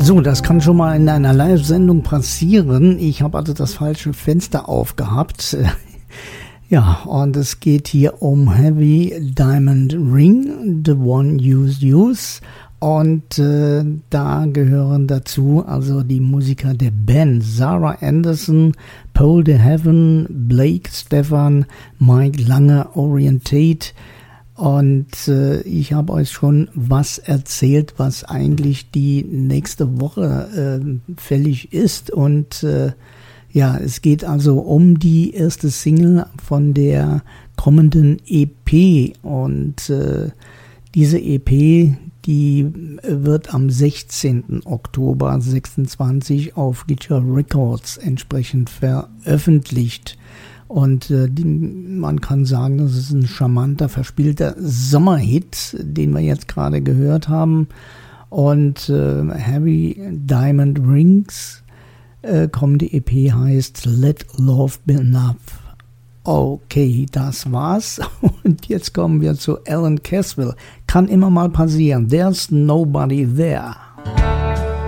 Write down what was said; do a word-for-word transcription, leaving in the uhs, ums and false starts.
So, das kann schon mal in einer Live-Sendung passieren. Ich habe also das falsche Fenster aufgehabt. Ja, und es geht hier um Heavy Diamond Ring, The One Used Use. Und äh, da gehören dazu also die Musiker der Band: Sarah Anderson, Paul de Heaven, Blake Stefan, Mike Lange, Orientate. Und äh, ich habe euch schon was erzählt, was eigentlich die nächste Woche äh, fällig ist. Und äh, ja, es geht also um die erste Single von der kommenden E P. Und äh, diese E P, die wird am sechzehnten Oktober sechsundzwanzig auf Guitar Records entsprechend veröffentlicht. Und äh, die, man kann sagen, das ist ein charmanter, verspielter Sommerhit, den wir jetzt gerade gehört haben. Und äh, Heavy Diamond Rings, äh, kommende E P heißt Let Love Be Enough. Okay, das war's. Und jetzt kommen wir zu Alan Caswell. Kann immer mal passieren. There's Nobody There.